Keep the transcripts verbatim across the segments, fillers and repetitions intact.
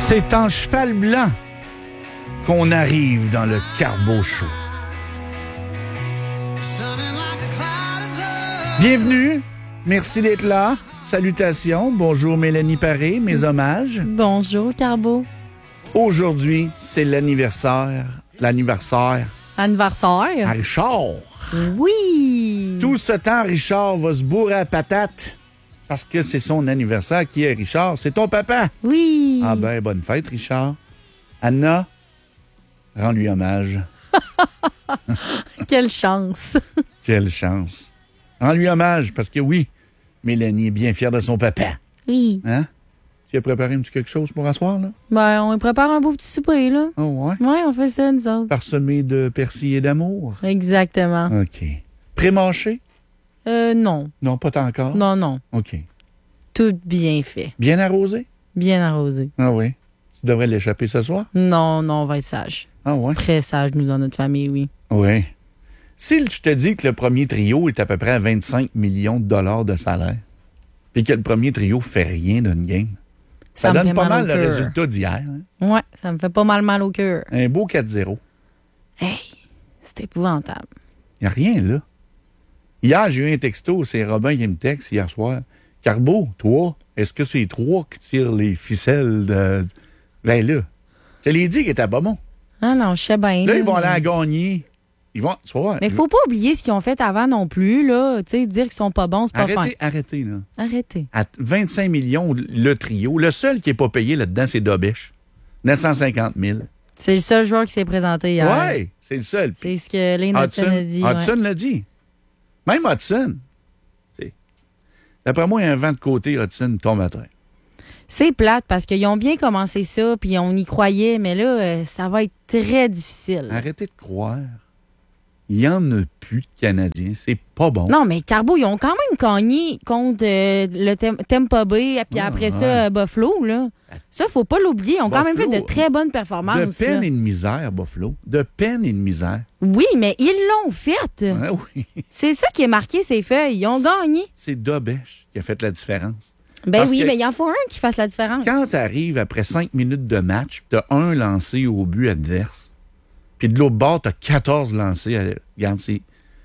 C'est en cheval blanc qu'on arrive dans le Carbo Show. Bienvenue, merci d'être là. Salutations, bonjour Mélanie Paré, mes hommages. Bonjour Carbo. Aujourd'hui, c'est l'anniversaire, l'anniversaire Anniversaire. à Richard. Oui. Tout ce temps, Richard va se bourrer à patate parce que c'est son anniversaire. Qui est Richard? C'est ton papa. Oui. Ah ben, bonne fête, Richard. Anna, rends-lui hommage. Quelle chance. Quelle chance. Rends-lui hommage parce que oui, Mélanie est bien fière de son papa. Oui. Hein? Tu as préparé un petit quelque chose pour asseoir, là? Ben, on prépare un beau petit souper, là. Oh, ouais? Ouais, on fait ça, nous autres. Parsemé de persil et d'amour. Exactement. OK. Pré-mâché? Euh, non. Non, pas tant encore? Non, non. OK. Tout bien fait. Bien arrosé? Bien arrosé. Ah oui. Tu devrais l'échapper ce soir? Non, non, on va être sage. Ah ouais? Très sage, nous, dans notre famille, oui. Oui. Si je te dis que le premier trio est à peu près à vingt-cinq millions de dollars de salaire, puis que le premier trio fait rien d'une game, ça, Ça me donne fait pas mal mal au le cœur. résultat d'hier. Hein? Ouais, ça me fait pas mal mal au cœur. Un beau quatre zéro. Hey, c'est épouvantable. Il n'y a rien là. Hier, j'ai eu un texto, c'est Robin qui me texte hier soir. Carbo, toi, est-ce que c'est toi qui tires les ficelles de. Ben là, je te l'ai dit qu'il était pas bon. Ah non, je sais bien. Là, ils vont mais- aller à gagner. Ils vont. Tu vas voir. Mais faut pas oublier ce qu'ils ont fait avant non plus, là. Tu sais, dire qu'ils sont pas bons, c'est pas fin. Arrêtez, arrêtez, là. Arrêtez. À vingt-cinq millions, le trio. Le seul qui n'est pas payé là-dedans, c'est Dobèche. neuf cent cinquante mille. C'est le seul joueur qui s'est présenté hier. Oui, c'est le seul. C'est ce que Lane Hudson Hudson, a dit. ouais. Hudson l'a dit. Même Hudson. T'sais. D'après moi, il y a un vent de côté, Hudson tombe à terre. C'est plate parce qu'ils ont bien commencé ça, puis on y croyait, mais là, euh, ça va être très difficile. Arrêtez de croire. Il n'y en a plus de Canadiens. C'est pas bon. Non, mais Carbo, ils ont quand même gagné contre euh, le Tem- Tampa Bay, puis Ah, après ouais. ça, euh, Buffalo, là. Ça, faut pas l'oublier. Ils ont quand même fait Buffalo, de très bonnes de performances. peine là. et de misère, Buffalo. De peine et de misère. Oui, mais ils l'ont fait. Ah oui. C'est ça qui est marqué, ces feuilles. Ils ont gagné. C'est Dobèche qui a fait la différence. Ben Parce oui, que mais il en faut un qui fasse la différence. Quand tu arrives après cinq minutes de match, tu as un lancé au but adverse, puis de l'autre bord, tu as quatorze lancés. À... Regarde, c'est.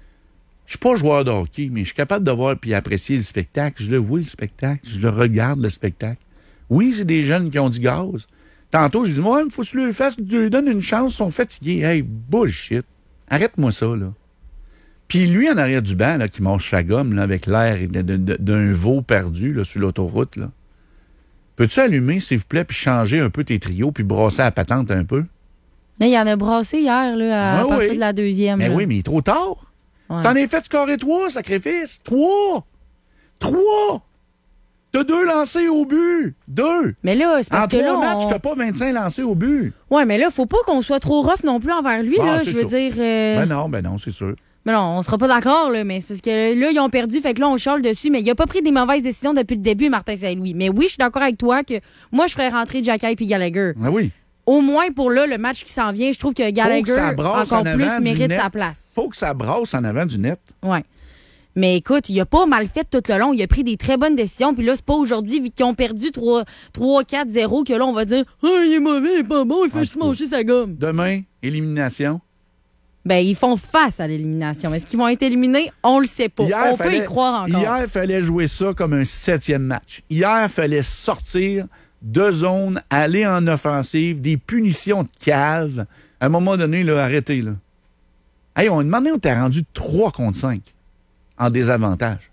Je suis pas joueur de hockey, mais je suis capable de voir puis apprécier le spectacle. Je le vois, le spectacle. Je le regarde, le spectacle. Oui, c'est des jeunes qui ont du gaz. Tantôt, j'ai dit, moi, il faut que tu lui fasses, tu lui donnes une chance, ils sont fatigués. Hey, bullshit. Arrête-moi ça, là. Puis lui, en arrière du banc, là, qui mange sa gomme, là, avec l'air de- de- de- d'un veau perdu, là, sur l'autoroute, là. Peux-tu allumer, s'il vous plaît, puis changer un peu tes trios, puis brasser la patente un peu? Mais il y en a brassé hier, là, à Ah partir oui. de la deuxième. Mais là. oui, mais il est trop tard. Ouais. T'en as fait scorer trois, sacrifice. Trois! Trois! T'as deux lancés au but. Deux! Mais là, c'est parce En que trois là, matchs, on... t'as pas vingt-cinq lancés au but. Ouais, mais là, faut pas qu'on soit trop rough non plus envers lui, Ah, là. c'est Je veux ça. dire... euh, Ben non, ben non, c'est sûr. Mais non, on sera pas d'accord, là, mais c'est parce que là, ils ont perdu, fait que là, on chiale dessus, mais il a pas pris des mauvaises décisions depuis le début, Martin Saint-Louis. Mais oui, je suis d'accord avec toi que moi, je ferais rentrer Jacky puis Gallagher. Ah oui. Au moins, pour là, le match qui s'en vient, je trouve que Gallagher, ça brasse encore en plus, avant du mérite net. sa place. Faut que ça brasse en avant du net. Ouais. Mais écoute, il a pas mal fait tout le long. Il a pris des très bonnes décisions. Puis là, c'est pas aujourd'hui, vu qu'ils ont perdu trois quatre zéro, que là, on va dire « Ah, il est mauvais, il est pas bon, il fait En juste tout cas. manger sa gomme. Demain, élimination. » Ben, ils font face à l'élimination. Est-ce qu'ils vont être éliminés? On le sait pas. Hier, on peut fallait- y croire encore. Hier, il fallait jouer ça comme un septième match. Hier, il fallait sortir de zone, aller en offensive, des punitions de cave. À un moment donné, là, arrêtez. Là. Hey, on a demandé, on t'a rendu trois contre cinq en désavantage.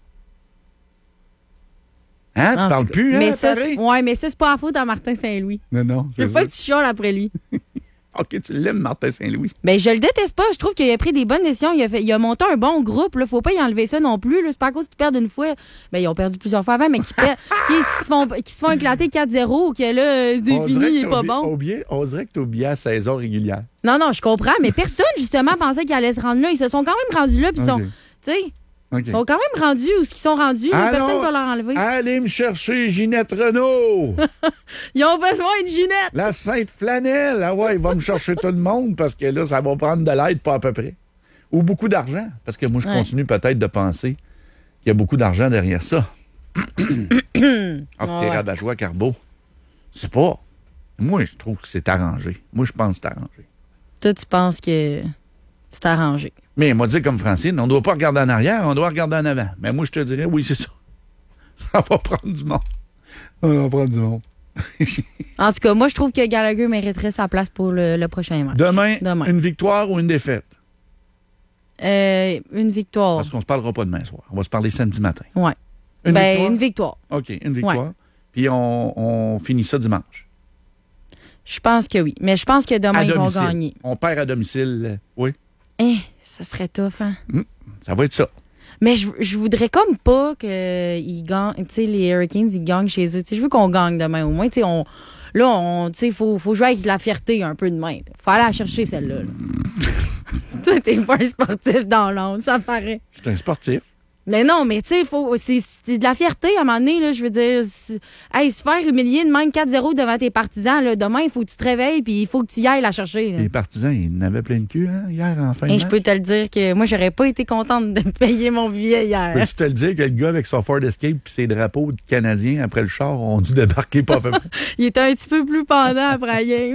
Hein? Tu En parles tout cas. plus, hein, mais ça, Paris? c'est- ouais, mais ça, c'est pas la faute à Martin Saint-Louis. Non, non. Je veux c'est pas ça. que tu chiales après lui. OK, tu l'aimes, Martin Saint-Louis. Ben, je le déteste pas. Je trouve qu'il a pris des bonnes décisions. Il a, fait, il a monté un bon groupe. Là. Faut pas y enlever ça non plus. Là. C'est pas à cause qu'ils perdent une fois. Ben, ils ont perdu plusieurs fois avant, mais qu'ils perdent- qu'ils se font, qu'ils se font éclater quatre zéro ou que là, c'est On fini, dirait il que est t'as pas oublié- bon. oublié- on dirait que tu as oublié la saison régulière. Non, non, je comprends, mais personne, justement, pensait qu'ils allaient se rendre là. Ils se sont quand même rendus là, puis ils OK. sont, tu sais, OK. ils sont quand même rendus où ce qu'ils sont rendus. là. Alors, Personne ne va leur enlever. Allez me chercher Ginette Renault, Ils ont besoin de Ginette. la Sainte Flanelle. Ah ouais, il va me chercher tout le monde parce que là, ça va prendre de l'aide, pas à peu près. Ou beaucoup d'argent, parce que moi, je Ouais. continue peut-être de penser qu'il y a beaucoup d'argent derrière ça. Ah, t'es Ouais. rabat-joie, Carbo. C'est pas. Moi, je trouve que c'est arrangé. Moi, je pense que c'est arrangé. Toi, tu penses que c'est arrangé. Mais, moi, dire comme Francine, on ne doit pas regarder en arrière, on doit regarder en avant. Mais moi, je te dirais, oui, c'est ça. Ça va prendre du monde. On va prendre du monde. En tout cas, moi, je trouve que Gallagher mériterait sa place pour le, le prochain match. Demain, Demain, une victoire ou une défaite? Euh, une victoire. Parce qu'on ne se parlera pas demain soir. On va se parler samedi matin. Ouais. Une ben, victoire? une victoire. OK, une victoire. Ouais. Puis on, on finit ça dimanche. Je pense que oui. Mais je pense que demain, À ils domicile. vont gagner. On perd à domicile. Oui. Eh, ça serait tough, hein? Mmh, ça va être ça. Mais je, je voudrais comme pas qu'ils gagnent, tu sais, les Hurricanes, ils gagnent chez eux. Tu sais, je veux qu'on gagne demain au moins. Tu sais, on, là, on, tu sais, faut, faut jouer avec la fierté un peu demain. Faut aller la chercher, celle-là. Là. Toi, t'es pas un sportif dans l'ombre, ça paraît. Je suis un sportif. Mais non, mais tu sais, faut, c'est, c'est de la fierté à un moment donné, là, je veux dire. Hey, se faire humilier de même quatre zéro devant tes partisans, là, demain, il faut que tu te réveilles puis il faut que tu y ailles la chercher. Là. Les partisans, ils en avaient plein de cul hein, hier en fin de Et match. je peux te le dire que moi, j'aurais pas été contente de payer mon billet hier. Peux-tu te le dire que le gars avec son Ford Escape et ses drapeaux de Canadiens après le char ont dû débarquer pas à peu près. Il était un petit peu plus pendant après la game.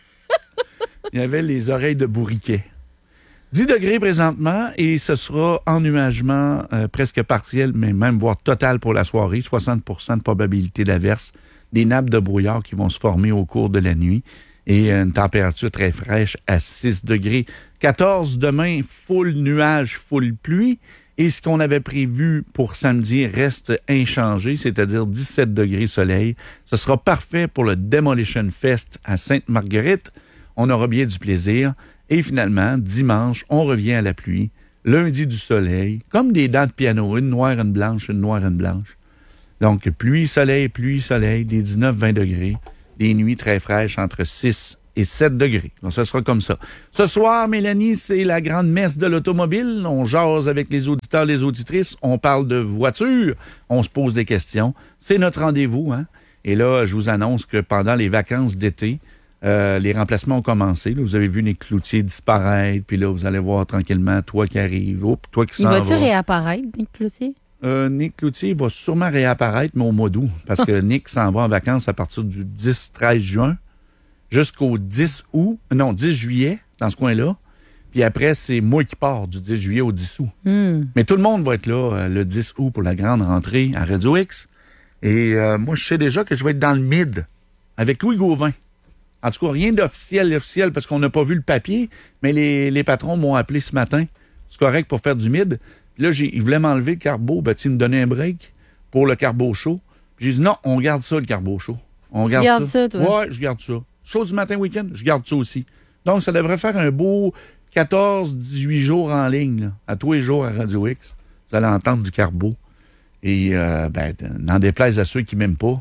Il avait les oreilles de bourriquet. dix degrés présentement et ce sera ennuagement euh, presque partiel, mais même voire total pour la soirée. soixante pour cent de probabilité d'averse. Des nappes de brouillard qui vont se former au cours de la nuit et une température très fraîche à six degrés. quatorze demain, full nuage, full pluie. Et ce qu'on avait prévu pour samedi reste inchangé, c'est-à-dire dix-sept degrés soleil. Ce sera parfait pour le Demolition Fest à Sainte-Marguerite. On aura bien du plaisir. Et finalement, dimanche, on revient à la pluie. Lundi, du soleil, comme des dents de piano, une noire, une blanche, une noire, une blanche. Donc, pluie, soleil, pluie, soleil, des dix-neuf à vingt degrés. Des nuits très fraîches entre six et sept degrés. Donc, ce sera comme ça. Ce soir, Mélanie, c'est la grande messe de l'automobile. On jase avec les auditeurs, les auditrices. On parle de voitures. On se pose des questions. C'est notre rendez-vous, hein? Et là, je vous annonce que pendant les vacances d'été, Euh, les remplacements ont commencé. Là, vous avez vu Nick Cloutier disparaître, puis là, vous allez voir tranquillement toi qui arrive, Oups, toi qui s'en va. Il va-tu réapparaître, Nick Cloutier? Euh, Nick Cloutier va sûrement réapparaître, mais au mois d'août, parce que Nick s'en va en vacances à partir du dix treize juin jusqu'au dix août, non, dix juillet, dans ce coin-là. Puis après, c'est moi qui pars du dix juillet au dix août. Mm. Mais tout le monde va être là euh, le dix août pour la grande rentrée à Radio X. Et euh, moi, je sais déjà que je vais être dans le mid avec Louis Gauvin. En tout cas, rien d'officiel, officiel, parce qu'on n'a pas vu le papier, mais les, les patrons m'ont appelé ce matin. C'est correct pour faire du mid. Puis là, j'ai, ils voulaient m'enlever le carbo. Ben, tu me donner un break pour le carbo chaud. Puis j'ai dit, non, on garde ça, le carbo chaud. On Tu garde gardes ça. ça, toi? Ouais, je garde ça. Chaud du matin, week-end, je garde ça aussi. Donc, ça devrait faire un beau quatorze dix-huit jours en ligne, là, à tous les jours à Radio X. Vous allez entendre du carbo. Et, euh, ben, n'en déplaise à ceux qui m'aiment pas.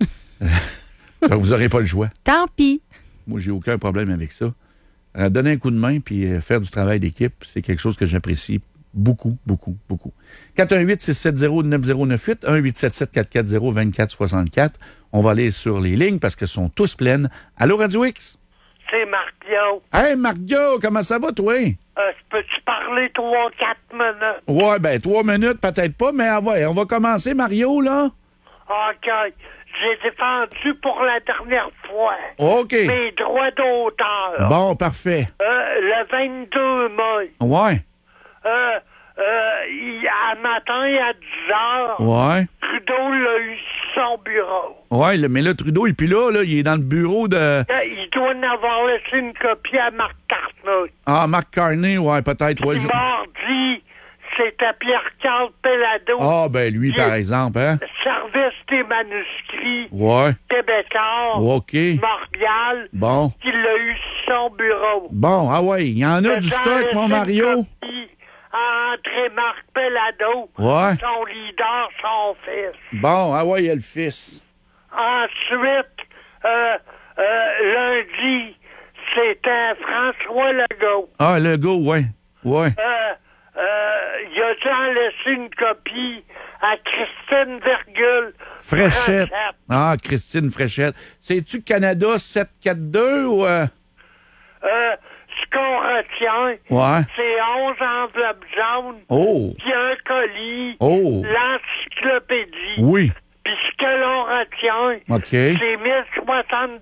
Donc, vous n'aurez pas le choix. Tant pis. Moi, j'ai aucun problème avec ça. Euh, donner un coup de main puis euh, faire du travail d'équipe, c'est quelque chose que j'apprécie beaucoup, beaucoup, beaucoup. quatre un huit, six sept zéro, neuf zéro neuf huit, un huit sept sept, quatre quatre zéro, deux quatre six quatre. On va aller sur les lignes parce qu'elles sont tous pleines. Allô, Radio X? C'est Mario. Hey, Mario, comment ça va, toi? Euh, peux-tu parler trois quatre minutes? Ouais, ben, trois minutes, peut-être pas, mais ah ouais, on va commencer, Mario, là? OK. J'ai défendu pour la dernière fois OK. mes droits d'auteur. Bon, parfait. Euh, le vingt-deux mai. Ouais. Euh, euh, il- à matin, à dix heures, Ouais. Trudeau l'a eu sur son bureau. Ouais, le- mais là, Trudeau, et puis là, là, il est dans le bureau de... Euh, il doit en avoir laissé une copie à Marc Carnot. Ah, Marc Carney, ouais, peut-être. Ouais, je- Mardi, c'était Pierre-Carl Pellado. Ah, ben lui, par exemple, hein? Service des manuscrits Ouais. Québécois, OK. Montréal, Bon. qui l'a eu sur son bureau. Bon, ah ouais, il y en a du Faisant stock, mon laisser Mario. une copie à André-Marc Pellado, Ouais. son leader, son fils. Bon, ah ouais, il y a le fils. Ensuite, euh, euh, lundi, c'était François Legault. Ah, le go, ouais. Ouais. Euh, euh, il a dû en laisser une copie à Christine Virgule Fréchette. Ah, Christine Fréchette. C'est-tu Canada sept quatre deux ou... euh? Euh, ce qu'on retient, Ouais. c'est onze enveloppes jaunes, Oh. puis un colis, Oh. l'encyclopédie. Oui. Puis ce que l'on retient, OK. c'est mille soixante-dix-sept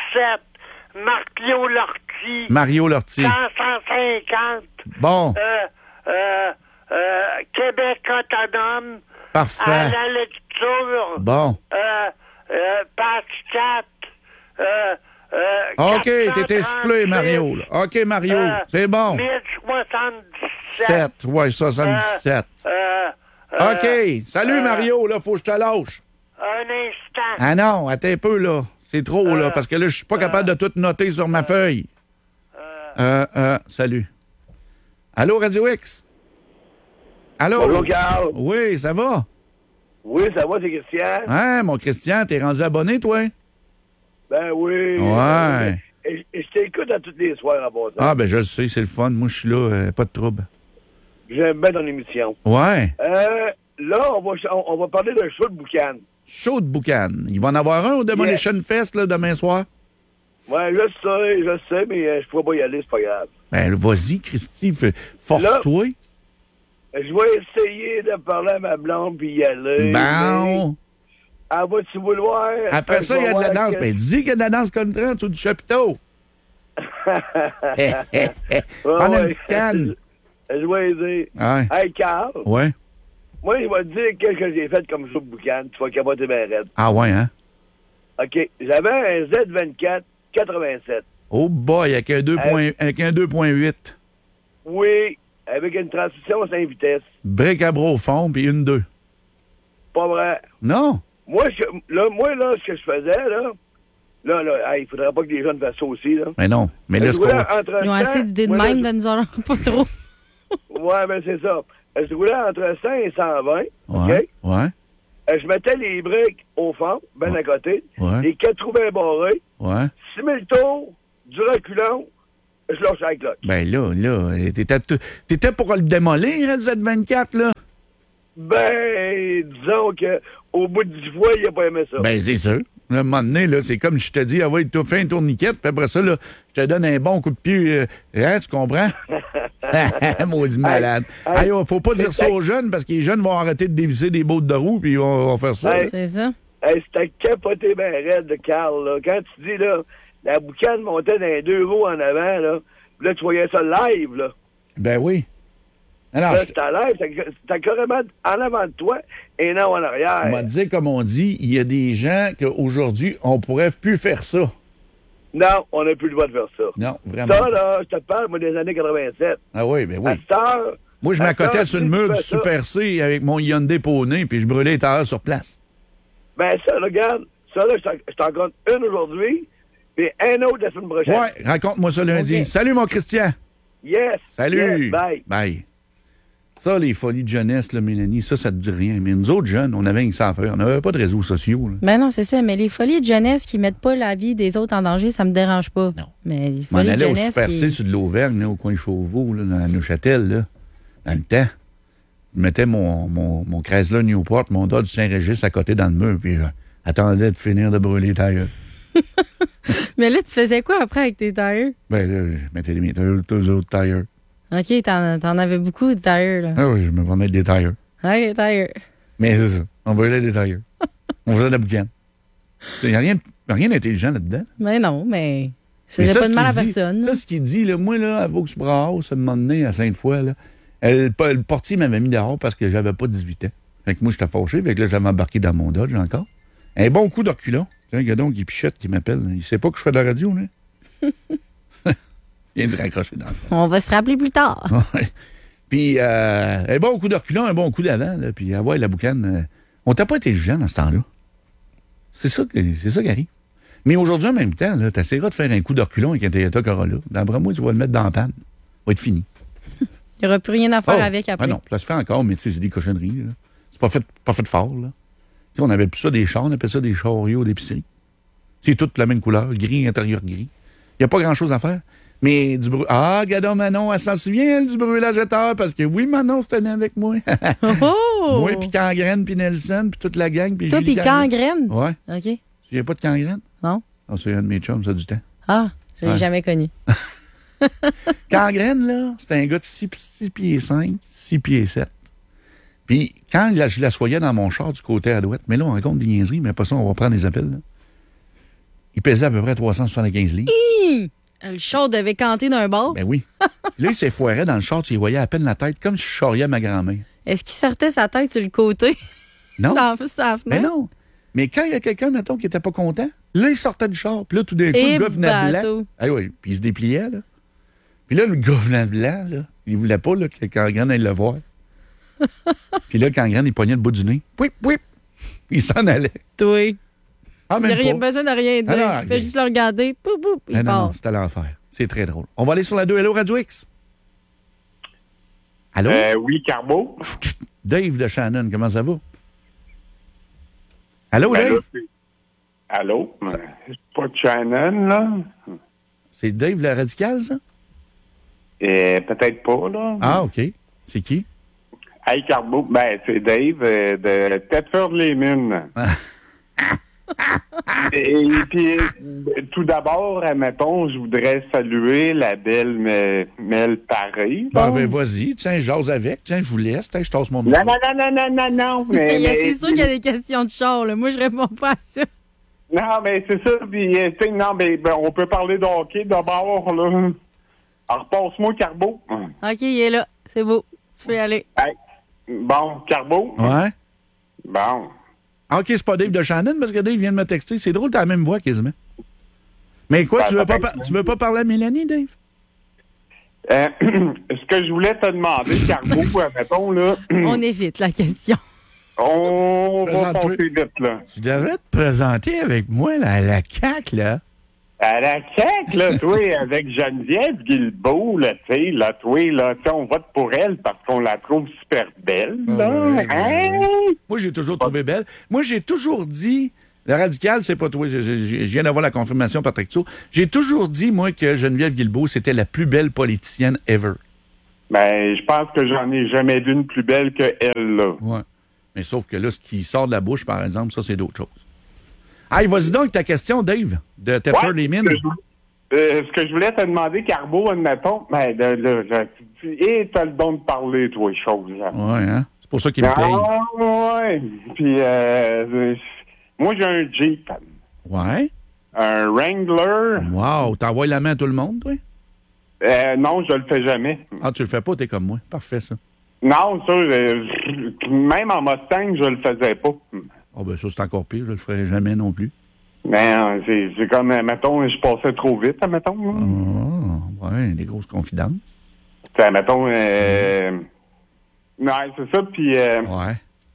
dix-sept, Mario Lortie. Mario Lortie. cent cinquante. Bon. Euh, euh, euh, Québec autonome. Parfait. À la lecture. Bon. Euh, euh, page quatre. Euh, euh, OK, t'es essoufflé, Mario. Là. OK, Mario, euh, c'est bon. mille soixante-dix-sept. sept, ouais, soixante-dix-sept. Euh, euh, OK, salut, euh, Mario, là, faut que je te lâche. Un instant. Ah non, attends un peu, là. C'est trop, Euh, là, parce que là, je suis pas capable de tout noter sur ma feuille. Euh, euh, salut. Allô, Radio X? Allô? Bonjour, Carl. Oui, ça va? Oui, ça va, c'est Christian? Hein, mon Christian, t'es rendu abonné, toi? Ben oui. Ouais. Et, et je t'écoute à toutes les soirs en passant. Ah, ben je le sais, c'est le fun. Moi, je suis là, euh, pas de trouble. J'aime bien ton émission. Ouais. Euh, là, on va, on, on va parler d'un show de boucan. Chaud de boucan. Il va en avoir un au Demolition Yeah. Fest, là, demain soir? Ouais, je sais, je sais, mais euh, je pourrais pas y aller, c'est pas grave. Ben, vas-y, Christy, fais- force-toi. Je vais essayer de parler à ma blonde puis y aller. Bon. mais Elle va-tu vouloir? Après ça, il y a de la danse. Ben, dis qu'il y a de la danse comme trente ou du chapiteau. Prends une petite canne. Je vais aider. Ouais. Hey, Carl, Ouais. moi, je vais te dire qu'est-ce que j'ai fait comme show de boucan. Tu vas capoter bien raide. Ah ouais, hein? OK. J'avais un Z vingt-quatre quatre-vingt-sept. Oh boy, avec un deux point- avec un deux point huit. Oui, avec une transmission à cinq vitesses. Bric à bras au fond, puis une deux. Pas vrai. Non. Moi, je, là, moi, là, ce que je faisais, là, là, là, hey, il faudrait pas que les jeunes fassent ça aussi, là. Mais non. Mais là, Je ce roulais qu'on... entre Ils ont cent assez d'idées de moi, même là, de nous en avoir pas trop. je- Ouais, ben c'est ça. Je roulais entre cent et cent vingt, Ouais, OK? ouais, Euh, Je mettais les briques au fond, ben Ouais. à côté, Ouais. les quatre trous bien barrés, ouais. six mille tours, du reculon, je lâche la cloche. Ben là, là, t'étais, t- t'étais pour le démolir, hein, le Z vingt-quatre, là? Ben, disons que au bout de dix fois, il a pas aimé ça. Ben, c'est sûr. À un moment donné, là, c'est comme je te dis, ah ouais, tu fais un tourniquet, puis après ça, là, je te donne un bon coup de pied. Euh, hein, tu comprends? Maudit malade. hey, Hey, oh, faut pas dire ça aux jeunes, parce que les jeunes vont arrêter de dévisser des bottes de roue, puis ils vont, vont faire ça. Hey. là. C'est ça. Hey, c'était capoté ben raide, de Carl, là. Quand tu dis, là, la boucane montait dans les deux roues en avant, là, puis là, tu voyais ça live, là. Ben oui. Alors, Là, je c'était live, c'était c'était carrément en avant de toi et non en arrière. on va te dire, comme on dit, il y a des gens qu'aujourd'hui, on pourrait plus faire ça. Non, on n'a plus le droit de faire ça. Non, vraiment. Ça, là, je te parle, moi, des années quatre-vingt-sept. Ah oui, ben oui. À cette heure, Moi, je à m'accotais cette sur heure, le si mur tu du fais ça, Super C avec mon Hyundai Poney, puis je brûlais les tailleurs sur place. Ben, ça, regarde, ça, là, je t'en- je t'en compte une aujourd'hui, puis un autre la semaine prochaine. Ouais, raconte-moi ça lundi. Ok. Salut, mon Christian. Yes. Salut. Yes, bye. Bye. Ça, les folies de jeunesse, là, Mélanie, ça, ça te dit rien. Mais nous autres jeunes, on avait une ça à faire. On n'avait pas de réseaux sociaux. Là. Ben non, c'est ça. Mais les folies de jeunesse qui mettent pas la vie des autres en danger, ça me dérange pas. Non. Mais les On folies de allait au jeunesse. Super C qui... sur de l'Auvergne, là, au coin de Chauveau, là, dans Neuchâtel, là, dans le temps. Je mettais mon, mon, mon Chrysler Newport, mon Dodge Saint-Régis à côté dans le mur, puis j'attendais de finir de brûler les tailleurs. Mais là, tu faisais quoi après avec tes tailleurs? Ben là, je mettais les miens, tous autres tailleurs. OK, t'en, t'en avais beaucoup de tailleurs, là. Ah oui, je me prenais des tailleurs. OK, tailleurs. Mais c'est ça, on brûlait des tailleurs. On faisait de la boucane. Il n'y a rien, rien d'intelligent là-dedans. Mais non, mais. Ça Mais faisait ça, pas ce de mal à qu'il dit- personne. Ça, ce qu'il dit, là, moi, là, à Vaux-Brau, ça m'a donné à Sainte-Foy, là. Elle, pas- le portier m'avait mis dehors parce que j'avais pas dix-huit ans. Fait que moi, j'étais fâché. Fait que là, j'avais embarqué dans mon Dodge encore. Un bon coup de reculon. C'est un gars donc qui pichote, qui m'appelle. Il sait pas que je fais de la radio, là. Il vient de raccrocher dans le fond. On va se rappeler plus tard. Ouais. Puis, euh, un bon coup de reculon, un bon coup d'avant, là. Puis, ah ouais, la boucane. euh, on t'a pas intelligent dans ce temps-là. C'est ça, que, c'est ça qui arrive. Mais aujourd'hui, en même temps, là, t'essaieras de faire un coup de reculon avec un Toyota Corolla. D'après moi, tu vas le mettre dans la panne. Ça va être fini. Il n'y aura plus rien à faire Oh, avec après. ah non, ça se fait encore, mais tu sais, c'est des cochonneries. Là. C'est pas fait, pas fait fort. Là. Tu sais, on avait plus ça des chars, on appelait ça des chariots d'épicerie. C'est toute la même couleur, gris, intérieur gris. Il n'y a pas grand-chose à faire. Mais du bruit. Ah, Gadon Manon, elle s'en souvient, elle, du brûlage à terre, parce que oui, Manon, c'était né avec moi. Oh! Moi, puis Cangraine, puis Nelson, puis toute la gang. Puis Toi, Julie puis Cangraine. Cangraine? Ouais. OK. Tu viens pas de Cangraine? Non. Ah, c'est un de mes chums, ça a du temps. Ah, je l'ai Ouais. jamais connu. Cangraine, là, c'était un gars de six pieds cinq, six pieds sept. Puis quand là, je l'assoyais dans mon char du côté à droite, mais là, on raconte des niaiseries, mais pas ça, on va prendre des appels. Là. Il pesait à peu près trois cent soixante-quinze livres. Hi! Le char devait canter d'un bord. Ben oui. Là, il s'est foiré dans le char, tu y voyais à peine la tête, comme si je charriais ma grand-mère. Est-ce qu'il sortait sa tête sur le côté? Non. Dans sa fenêtre? Mais non. Mais quand il y a quelqu'un, mettons, qui était pas content, là, il sortait du char. Puis là, tout d'un coup, Et le gars venait bateau. blanc. Ah oui, puis il se dépliait, là. Puis là, le gars venait blanc, là. Il voulait pas, là, que Cangrande aille le voir. Puis là, Cangrande, il pognait le bout du nez. Pouip, pouip. Il s'en allait. Toi. Ah, Il n'y a même rien, pas. besoin de rien dire. Ah non, il fait juste le regarder. Poup, poup, il Ah, non, part. non, c'était l'enfer. C'est très drôle. On va aller sur la deux. Hello, Radio X. Allô? Euh, oui, Carbo. Dave de Shannon, comment ça va? Allô, Ben Dave? là, c'est- Allô? Euh, C'est pas Shannon, là? C'est Dave le radical, ça? Euh, peut-être pas, là. Ah, OK. C'est qui? Hey, Carbo. Ben, c'est Dave euh, de Thetford-les-Mines. Et puis, euh, tout d'abord, admettons, je voudrais saluer la belle Me- Mel Paré. Ben, ben, vas-y. Tiens, j'ose avec. Tiens, je vous laisse. Tiens, je tasse mon Non, micro. non, non, non, non, non, non. Mais, Il y a- mais- C'est sûr qu'il y a des questions de char. Là. Moi, je réponds pas à ça. Non, mais c'est ça. Puis, euh, tu sais, non, mais ben, on peut parler de hockey d'abord, là. Alors, repasse-moi, Carbo. OK, il est là. C'est beau. Tu peux y aller. Hey. Bon, Carbo. Ouais? Bon. Ah, OK, c'est pas Dave de Shannon parce que Dave vient de me texter. C'est drôle, t'as la même voix quasiment. Mais quoi, Ben, tu veux pas, peut-être. par- tu veux pas parler à Mélanie, Dave? Euh, ce que je voulais te demander, Carbo, admettons, là, On évite la question. on va Présente-toi. passer vite, là. Tu devrais te présenter avec moi là, à la C A Q, là. À la C A Q, là, toi, avec Geneviève Guilbeault, là, tu sais, là, toi, là, tu sais, on vote pour elle parce qu'on la trouve super belle, là. Ah ouais, Hein? Moi, j'ai toujours trouvé belle. Moi, j'ai toujours dit... Le radical, c'est pas toi. Je, je- je viens d'avoir la confirmation par texto. J'ai toujours dit, moi, que Geneviève Guilbeault, c'était la plus belle politicienne ever. Ben, je pense que j'en ai jamais vu une plus belle que elle, là. Ouais. Mais sauf que là, ce qui sort de la bouche, par exemple, ça, c'est d'autres choses. Hey, vas-y donc ta question, Dave, de Thetford les Ouais, Mines. ce que je- euh, ce que je voulais te demander, Carbo, admettons, ben, là, là, là, tu dis, et t'as le don de parler, toi, choses, là. Ouais, hein? C'est pour ça qu'il me paye. Ah, ouais. Puis, euh, euh, moi, j'ai un Jeep, Ouais. un Wrangler. Wow. T'envoies la main à tout le monde, toi? Euh, non, je le fais jamais. Ah, tu le fais pas, t'es comme moi. Parfait, ça. Non, ça, euh, même en Mustang, je le faisais pas. Oh, ben, ça, c'est encore pire. Je le ferai jamais non plus. Mais euh, c'est c'est comme, euh, mettons, je passais trop vite, mettons. Ah, ouais, des grosses confidences. Tu sais, mettons, euh, non, c'est ça, puis... Euh, Ouais.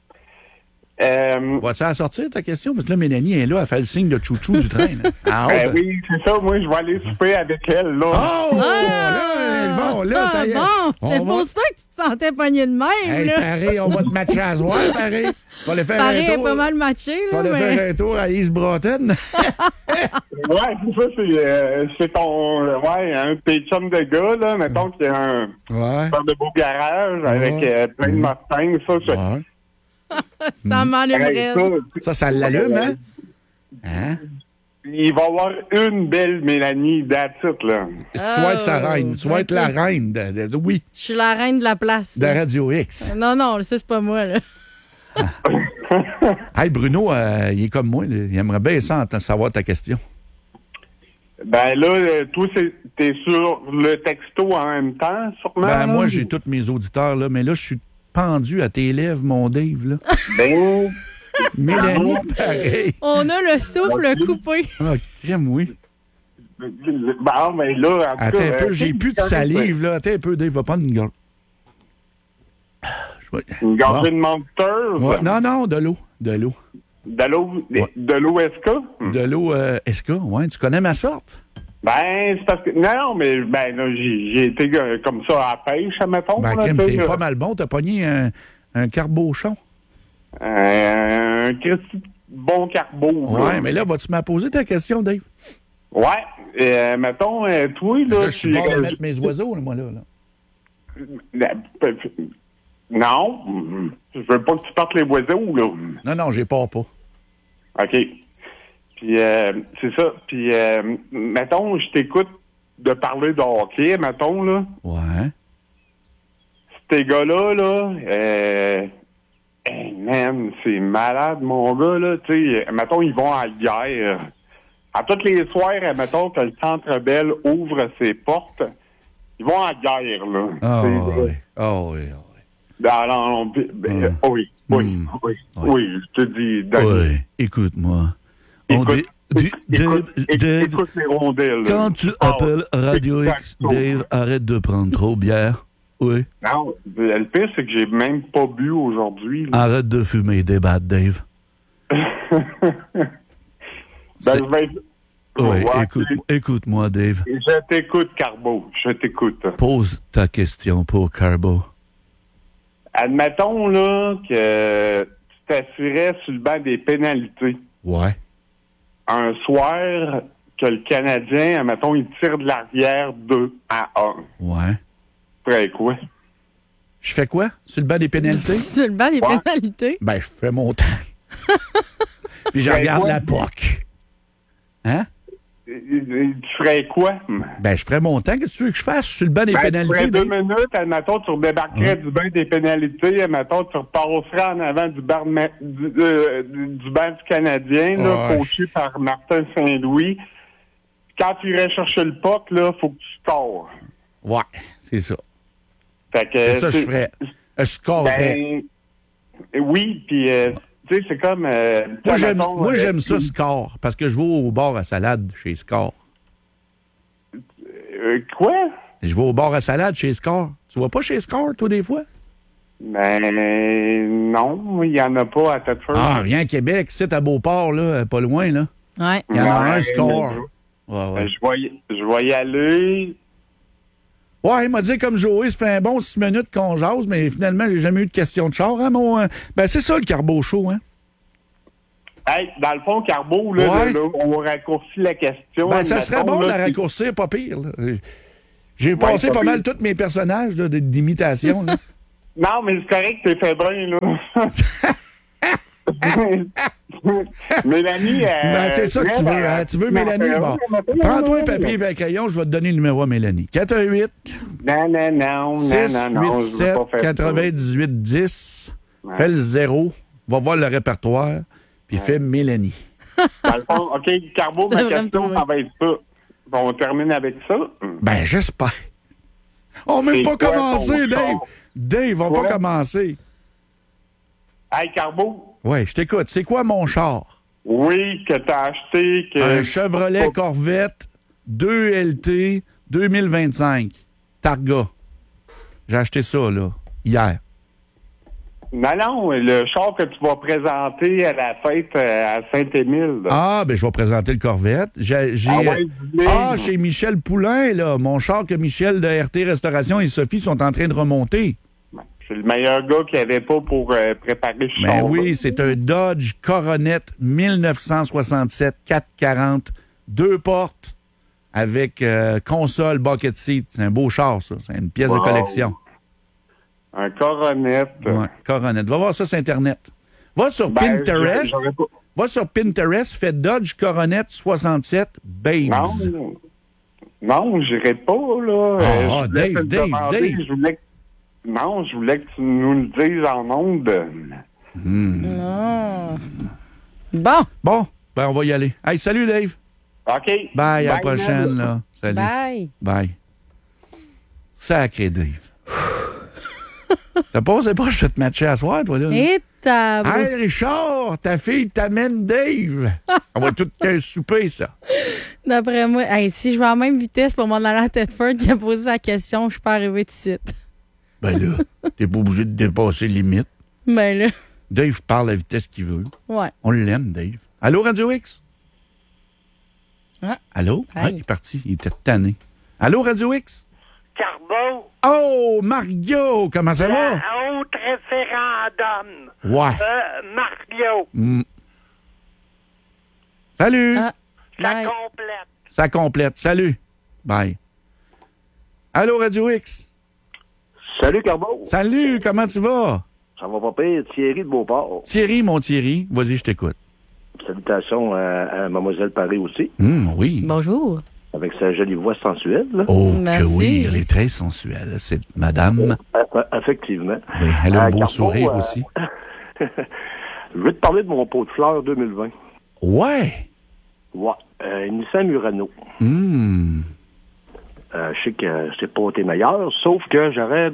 euh, Vas-tu la sortir, ta question? Parce que là, Mélanie est là, elle fait le signe de chouchou du train. là. Ah, ben ben- oui, c'est ça, moi, je vais aller souper avec elle, là. Oh! Là, bon, là, ça y est. Ah, bon, c'était On pour va- ça que tu te sentais pogné de même, Hey, là. pareil, on va te matcher à soir, pareil. Tu vas aller faire Pareil, un est tour. pas mal matché, Tu vas là, aller faire mais... un tour à East Broughton. Ouais, c'est ça, c'est euh, c'est ton, euh, ouais, un petit chum de gars, là, mettons qu'il y a un Ouais. genre de beau garage avec Ouais. euh, plein de Mustangs, ça, ça, Ouais. Ça m'enlèverait. pareil, ça, Ça, ça l'allume, hein? Hein? il va y avoir une belle Mélanie that's it, là. Tu vas être sa Oh, reine. Tu vas être la ok. reine de, de- de- oui, Je suis la reine de la place. de là. Radio X. Non, non, ça, c'est pas moi, là. Hey, Bruno, euh, il est comme moi. là. Il aimerait bien ça entendre savoir ta question. Ben là, euh, toi, c'est- t'es sur le texto en même temps, sûrement? Ben, là? moi, j'ai tous mes auditeurs, là, mais là, je suis pendu à tes lèvres, mon Dave, là. Ben, Mélanie, pareil. On a le souffle coupé. Ah, crème, oui. bon, ben là, en tout Attends cas, un peu, euh, j'ai plus de salive, là. Attends un peu, Dave, va prendre une gorge. Je vais- Une gorgée Bon. de Monster? Ouais, non, non, de l'eau. De l'eau. De l'eau, Ouais. de l'O S K? De l'eau euh, S K, ouais. Tu connais ma sorte? Ben, c'est parce que. Non, mais ben là, j'ai j'ai été euh, comme ça à la pêche, admettons. Ben, là, crème, tu sais, t'es là. pas mal bon. T'as pogné un, un carbochon. Euh, un Christy bon carbo. Ouais, mais là, vas-tu m'apposer ta question, Dave? Ouais. Euh, mettons, euh, toi, là, Là, je suis tu- bon de euh, mettre mes oiseaux, là, moi, là. là. Non. Je veux pas que tu partes les oiseaux, là. Non, non, j'ai peur pas. OK. Puis, euh, c'est ça. Puis, euh, mettons, je t'écoute de parler de hockey, mettons, là. Ouais. Ces gars-là, là, euh, hey, man, c'est malade, mon gars, là. Tu sais, mettons, ils vont à la guerre. À toutes les soirs, mettons que le Centre Bell ouvre ses portes, ils vont en guerre, là. Ah C'est- oui, ah oui, ah oui. Ben, non, ben, ben, Mm. oui, oui, Mm. oui, Oui. oui, je te dis, Danny. Oui, écoute-moi. On Écoute, dit- dit- écoute, Dave, écoute, Dave, écoute les rondelles. quand tu Ah, appelles Radio X, exactement. Dave, arrête de prendre trop bière. Oui. Non, le pire, c'est que j'ai même pas bu aujourd'hui. là. Arrête de fumer des battes, Dave. Ben, C'est- je vais... Oui, Ouais, écoute, écoute-moi, Dave. Je t'écoute, Carbo. Je t'écoute. Pose ta question pour Carbo. Admettons, là, que tu t'assurais sur le banc des pénalités. Ouais. Un soir, que le Canadien, admettons, il tire de l'arrière deux à un. Ouais. Tu ferais quoi? Je fais quoi? Sur le banc des pénalités? Sur le banc des Ouais. pénalités. Ben, je fais mon temps. Puis je Ben, regarde ouais. la P O C. Hein? Tu ferais quoi? Ben, je ferais mon temps. Qu'est-ce que tu veux que je fasse? Je suis sur le banc des Ben, tu pénalités. ferais deux Dave. minutes, admettons, tu redébarquerais du banc des pénalités, admettons, tu repasserais en avant du, bar de ma- du, euh, du, du banc du Canadien, là, Ouais. coaché par Martin Saint-Louis. Quand tu irais chercher le puck, là, faut que tu scores. Ouais, c'est ça. Fait que, C'est ça, je tu- ferais. Je scorerais. Ben, oui, puis, euh, tu sais, c'est comme... euh, Moi, j'aime, admettons, moi, euh, j'aime ça, score, parce que je vais au bar à salade chez Score. euh, quoi? Je vais au bar à salade chez Score. Tu vas pas chez Score, toi, des fois? Ben, non, il n'y en a pas à Thetford. Ah, viens à Québec, c'est à Beauport, là, pas loin, là. Ouais. Il y en a Ouais, un Score. mais- Ouais, ouais. Je vais y- je vais y aller. Ouais, il m'a dit comme Joey, ça fait un bon six minutes qu'on jase, mais finalement, j'ai jamais eu de question de char, hein, mon... euh, Ben, c'est ça, le Carbo Show, hein? Hey, dans le fond, Carbo, là, Ouais. là, là, on raccourcit la question. Ben, ça serait Admettons, bon de là, la c'est- raccourcir, pas pire, là. J'ai passé pas pas pire. mal tous mes personnages là, de- d'imitation, là. Non, mais c'est correct, t'es fait bien, là. Mélanie, euh, Ben, c'est ça que tu veux, elle, hein? Tu veux elle, Mélanie? elle, Bon. elle, elle, Prends-toi un elle, papier et un crayon, je vais te donner le numéro à Mélanie. quatre un huit, Non, non, non, non, six non, non, huit je veux sept, pas faire ça. quatre-vingt-dix-huit dix. Fais le zéro, va voir le répertoire, puis fais Mélanie. Dans le fond, OK, Carbo, Ça ma va me question, trouver. ça va être ça. On termine avec ça. Ben, j'espère. On n'a même C'est pas quoi commencé, ton Dave. char? Dave, on va Ouais. pas commencer. Hey, Carbo, Oui, je t'écoute. C'est quoi mon char? oui, que t'as acheté, que... Un Chevrolet Corvette deux L T deux mille vingt-cinq. Targa. J'ai acheté ça, là, hier. Non, non, le char que tu vas présenter à la fête euh, à Saint-Émile. là. Ah, ben je vais présenter le Corvette. J'ai, j'ai- Ah ouais, dis-le. ah, chez Michel Poulain, là. Mon char que Michel de R T Restauration et Sophie sont en train de remonter. C'est le meilleur gars qu'il n'y avait pas pour euh, préparer ce Ben char. oui, c'est un Dodge Coronet dix-neuf cent soixante-sept quatre cent quarante, deux portes avec euh, console bucket seat. C'est un beau char, ça. C'est une pièce Wow. de collection. Un Coronet. Ouais, Coronet. Va voir ça sur Internet. Va sur Ben, Pinterest. j'aurais pas- Va sur Pinterest, fais Dodge Coronet soixante-sept Babes. Non, non, j'irai pas, là. Ah, Euh, ah, je voulais Dave, te Dave, demander, Dave. je voulais que- Non, je voulais que tu nous le dises en ondes. Ah. Bon. Bon, ben on va y aller. Hey, salut Dave. OK. Bye, à la Bye, prochaine. Ned. Là. Salut. Bye. Bye. Sacré Dave. T'as pas osé pas, je vais te matcher à soir, toi, là. Et ta... Hey, Richard, ta fille t'amène Dave. On va tout qu'un souper, ça. D'après moi, hey, si je vais en même vitesse pour m'en aller à Thetford qui a posé la question, je peux arriver tout de suite. Ben là, t'es pas obligé de dépasser les limites. Ben là, Dave parle à la vitesse qu'il veut. ouais. On l'aime, Dave. Allô, Radio X? Ah. Allô? Hey. Ah, il est parti. Il était tanné. Allô, Radio X? Carbo, Oh, Mario! Comment ça va? la haute référendum. Ouais. Euh, Mario, Mm. Salut! Ah. ça Bye. complète. Ça complète. Salut. Bye. Allô, Radio X? Salut, Carbo. Salut, comment tu vas? Ça va pas pire. Thierry de Beauport. Thierry, mon Thierry. Vas-y, je t'écoute. Salutations à, à Mademoiselle Paris aussi, Hum, oui. Bonjour. avec sa jolie voix sensuelle. là. Oh, Merci. que oui, elle est très sensuelle. C'est madame. Euh, Effectivement. Oui, elle a un Euh, beau Carbo, sourire euh, aussi. Je veux te parler de mon pot de fleurs deux mille vingt. Ouais. Ouais, euh, Nissan Murano. Hum. Euh, je sais que c'est pas tes meilleurs, sauf que j'aurais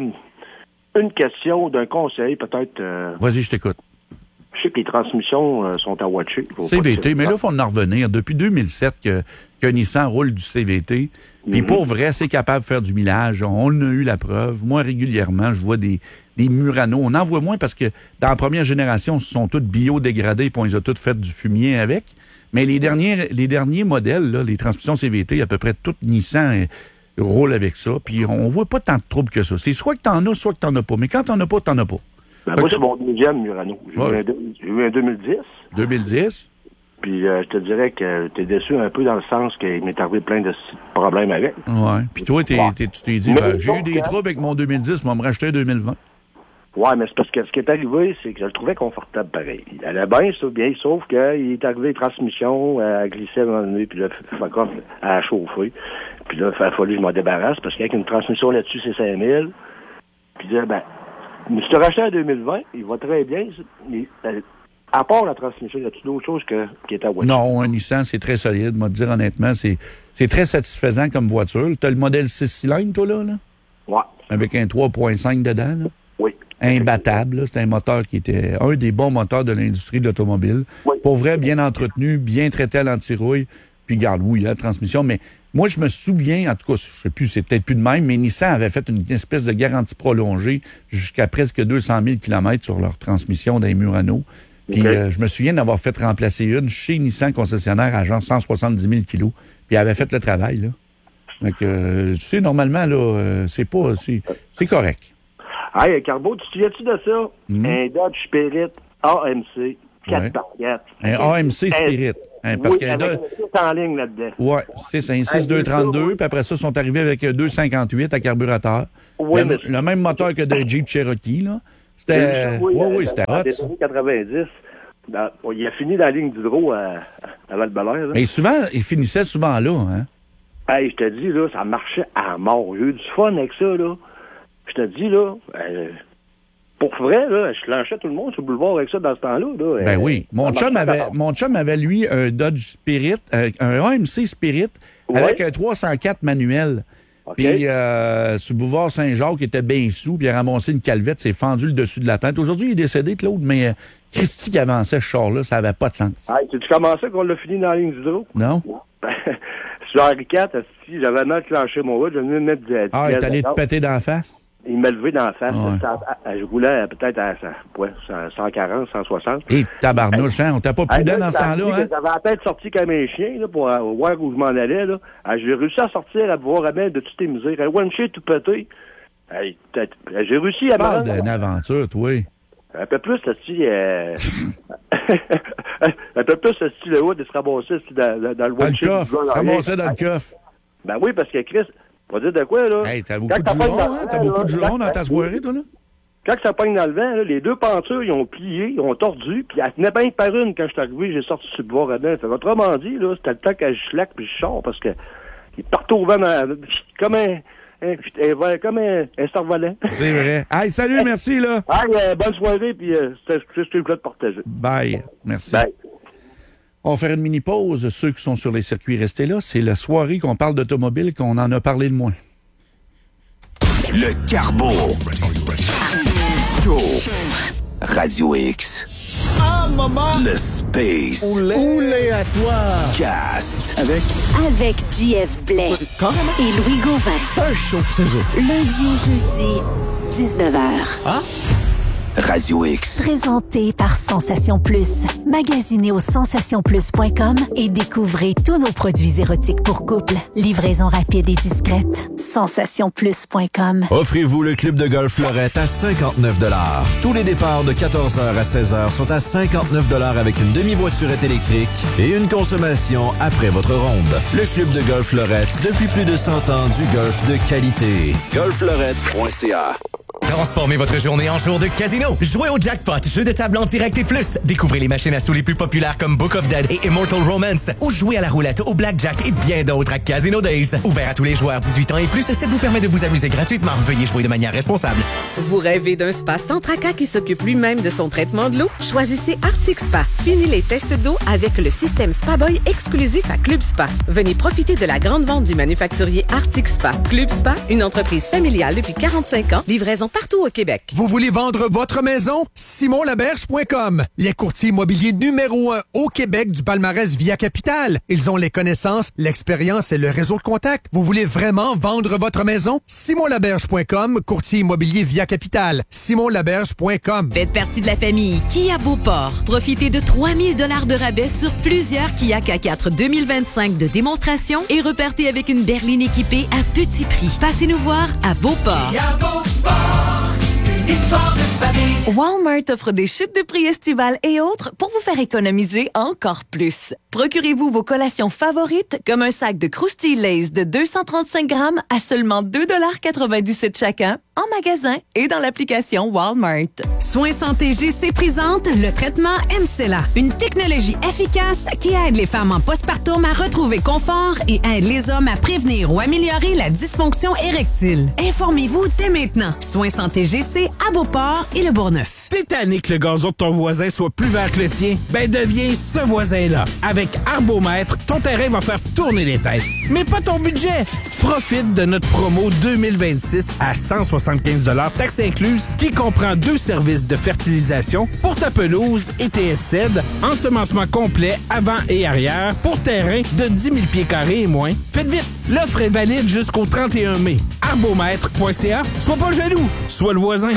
une question d'un conseil, peut-être. Euh, Vas-y, je t'écoute. Je sais que les transmissions euh, sont à watcher. C V T, mais là, il faut en revenir. Depuis deux mille sept que, que Nissan roule du C V T. Puis Mm-hmm. pour vrai, c'est capable de faire du millage. On en a eu la preuve. Moi, régulièrement, je vois des, des Murano. On en voit moins parce que dans la première génération, ce sont toutes biodégradées puis on les a toutes fait du fumier avec. Mais les derniers, les derniers modèles, là, les transmissions C V T, à peu près toutes Nissan euh, roulent avec ça. Puis on voit pas tant de troubles que ça. C'est soit que t'en as, soit que t'en as pas. Mais quand t'en as pas, t'en as pas. Ben, moi, c'est mon deuxième Murano. J'ai, Ouais. eu, un, j'ai eu un deux mille dix. deux mille dix? Puis euh, je te dirais que t'es déçu un peu dans le sens qu'il m'est arrivé plein de problèmes avec. Ouais. Puis toi, t'es, t'es, tu t'es dit, Mais ben, j'ai eu donc, des hein? troubles avec mon deux mille dix, mais on me racheter un deux mille vingt. Ouais, mais c'est parce que ce qui est arrivé, c'est que je le trouvais confortable pareil. Il allait bien, ça, bien, sauf qu'il est arrivé transmission, elle glissait dans le nez, puis là, fuck off, elle a chauffé. Puis là, il a fallu que je m'en débarrasse, parce qu'avec une transmission là-dessus, c'est cinq mille. Puis là, ben, mais je te rachète un deux mille vingt, il va très bien, mais euh, à part la transmission, y a-t-il d'autres choses que, qui est à voiture? Non, un Nissan, c'est très solide. Moi, te dire honnêtement, c'est, c'est très satisfaisant comme voiture. Tu as le modèle six cylindres, toi, là, là? Ouais. Avec un trois virgule cinq dedans, là? Oui. Imbattable, là. C'est un moteur qui était un des bons moteurs de l'industrie de l'automobile. Oui. Pour vrai, bien entretenu, bien traité à l'antirouille. Puis, garde, oui, la transmission. Mais moi, je me souviens, en tout cas, je sais plus, c'est peut-être plus de même, mais Nissan avait fait une espèce de garantie prolongée jusqu'à presque deux cent mille kilomètres sur leur transmission d'un Murano. Puis, Okay. euh, je me souviens d'avoir fait remplacer une chez Nissan concessionnaire à genre cent soixante-dix mille kilos. Puis, elle avait fait le travail, là. Donc, euh, tu sais, normalement, là, euh, c'est pas, c'est, c'est correct. Hey, Carbo, tu te souviens-tu de ça? Mm. Un Dodge Spirit A M C, quatre Ouais. par quatre. Un A M C Spirit. Hein, parce oui, que avec là, un six en ligne là-dedans. ouais, c'est un six deux trente-deux, puis après ça, ils sont arrivés avec un deux cinquante-huit à carburateur. Oui, le, mais- le même moteur que de Jeep Cherokee, là. C'était, oui, oui, oui, c'était dans hot. les ça. années quatre-vingt-dix. Dans- bon, il a fini dans la ligne du gros à, à Val-Belair. là. Mais souvent, ils finissaient souvent là, hein. Hey, je te dis, là, ça marchait à mort. J'ai eu du fun avec ça, là. Je te dis, là, euh, pour vrai, là, je clenchais tout le monde sur le boulevard avec ça dans ce temps-là. Là. Ben Euh, oui. Mon ça chum, marchait à avait, mort. mon chum avait, lui, un Dodge Spirit, euh, un A M C Spirit, Ouais. avec un trois cent quatre manuel. OK. Puis, euh, sur le boulevard Saint-Jacques, il était bien sous, puis il a ramassé une calvette, s'est fendu le dessus de la tête. Aujourd'hui, il est décédé, Claude, mais euh, Christy qui avançait ce char-là, ça avait pas de sens. Hey, tu commençais qu'on l'a fini dans la ligne du gros? Non? Sur Henri quatre, si j'avais mal clenché mon route, je venais de mettre du Ah, il est allé te péter dans la face? Il m'a levé dans la face. Ouais. Ça- à- à- je roulais à- peut-être à, à- ouais, à cent quarante, cent soixante. Et tabarnouche, hein? On t'a pas prudent dans ce temps-là, hein? J'avais la tête sortie comme un chien là, pour euh, voir où je m'en allais. Là. Ah, j'ai réussi à sortir, à voir à de toutes les mesures. Un one shit tout pété. Hey, t'as- j'ai réussi à me Parle rendre d'une aventure, toi. un peu plus, ce style... Euh... un peu plus, ce style là de se ramasser ce style, dans, dans, dans le Dans one le shit. coffre, ramassé dans le coffre. Ben oui, parce que Chris, on va dire de quoi, là? Hey, t'as beaucoup Quand de ça pogne jurons, dans hein? le T'as vent, beaucoup là, de jurons dans quand- ta soirée, toi, là? Quand ça pogne dans le vent, là, les deux pentures, ils ont plié, ils ont tordu, puis elle tenait bien par une quand je suis arrivé, j'ai sorti sur le bord à main. Fait autrement dit, là, c'était le temps que je slack puis je sors parce que il partait au vent dans, comme un, un, un- comme un, un cerf-volant. C'est vrai. Hey, salut, merci, là. Hey, euh, bonne soirée, puis euh, c'était c'est ce que je voulais te partager. Bye. Merci. Bye. On va faire une mini-pause. Ceux qui sont sur les circuits, restez là. C'est la soirée qu'on parle d'automobile, qu'on en a parlé de moins. Le Carbo. Show. Radio X. Ah, maman! Le Space. Oulé à toi! Cast. Avec Avec J F Blais carrément et Louis Gauvin. un show, c'est ça. Lundi au jeudi, dix-neuf heures. Ah? Radio X. Présenté par Sensation Plus. Magasinez au sensation plus point com et découvrez tous nos produits érotiques pour couple. Livraison rapide et discrète. sensation plus point com. Offrez-vous le club de golf Lorette à cinquante-neuf dollars. Tous les départs de quatorze heures à seize heures sont à cinquante-neuf dollars avec une demi-voiturette électrique et une consommation après votre ronde. Le club de golf Lorette, depuis plus de cent ans, du golf de qualité. golf lorette point c a. Transformez votre journée en jour de casino. Jouez au jackpot, jeu de table en direct et plus. Découvrez les machines à sous les plus populaires comme Book of Dead et Immortal Romance. Ou jouez à la roulette, au blackjack et bien d'autres à Casino Days. Ouvert à tous les joueurs dix-huit ans et plus, ça vous permet de vous amuser gratuitement. Veuillez jouer de manière responsable. Vous rêvez d'un spa sans tracas qui s'occupe lui-même de son traitement de l'eau? Choisissez Arctic Spa. Fini les tests d'eau avec le système Spa Boy exclusif à Club Spa. Venez profiter de la grande vente du manufacturier Arctic Spa. Club Spa, une entreprise familiale depuis quarante-cinq ans, livraison partout au Québec. Vous voulez vendre votre maison? simon laberge point com. Les courtiers immobiliers numéro un au Québec du palmarès Via Capital. Ils ont les connaissances, l'expérience et le réseau de contacts. Vous voulez vraiment vendre votre maison? simon laberge point com, courtier immobilier Via Capital. simon laberge point com. Faites partie de la famille Kia Beauport. Profitez de trois mille dollars de rabais sur plusieurs Kia K quatre deux mille vingt-cinq de démonstration et repartez avec une berline équipée à petit prix. Passez nous voir à Beauport. Kia Beauport, une histoire de famille. Walmart offre des chutes de prix estivales et autres pour vous faire économiser encore plus. Procurez-vous vos collations favorites comme un sac de Krusty Lay's de deux cent trente-cinq grammes à seulement deux dollars quatre-vingt-dix-sept chacun en magasin et dans l'application Walmart. Soins Santé G C présente le traitement M C L A, une technologie efficace qui aide les femmes en postpartum à retrouver confort et aide les hommes à prévenir ou améliorer la dysfonction érectile. Informez-vous dès maintenant. Soins Santé G C à Beauport et le Bourgneuf. T'es tanné que le gazon de ton voisin soit plus vert que le tien? Ben deviens ce voisin-là. Avec Arbomètre, ton terrain va faire tourner les têtes. Mais pas ton budget! Profite de notre promo deux mille vingt-six à cent soixante-quinze dollars taxes incluses qui comprend deux services de fertilisation pour ta pelouse et tes headsets, ensemencement complet avant et arrière pour terrain de dix mille pieds carrés et moins. Faites vite! L'offre est valide jusqu'au trente et un mai. arbomètre point c a. Sois pas jaloux, sois le voisin.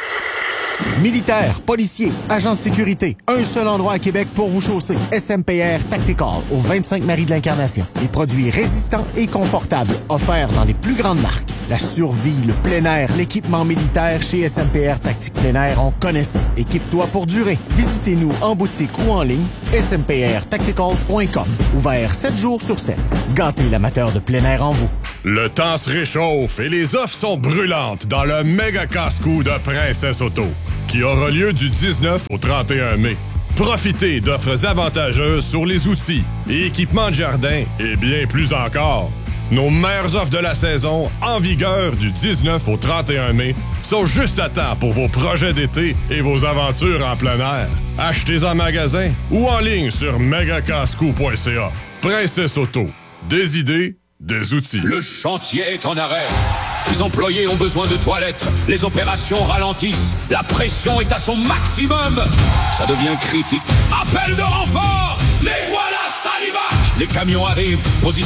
Militaires, policiers, agents de sécurité, un seul endroit à Québec pour vous chausser. S M P R Tactical, au vingt-cinq Marie de l'Incarnation. Des produits résistants et confortables, offerts dans les plus grandes marques. La survie, le plein air, l'équipement militaire chez S M P R Tactique Plein Air, on connaît ça. Équipe-toi pour durer. Visitez-nous en boutique ou en ligne, s m p r tactical point com. Ouvert sept jours sur sept. Gâtez l'amateur de plein air en vous. Le temps se réchauffe et les offres sont brûlantes dans le méga casse-cou de Princesse Auto, qui aura lieu du dix-neuf au trente et un mai. Profitez d'offres avantageuses sur les outils et équipements de jardin et bien plus encore. Nos meilleures offres de la saison, en vigueur du dix-neuf au trente et un mai, sont juste à temps pour vos projets d'été et vos aventures en plein air. Achetez en magasin ou en ligne sur mega casco point c a. Princesse Auto, des idées, des outils. Le chantier est en arrêt. Les employés ont besoin de toilettes. Les opérations ralentissent. La pression est à son maximum. Ça devient critique. Appel de renfort. Les voilà, Salivac. Les camions arrivent. Position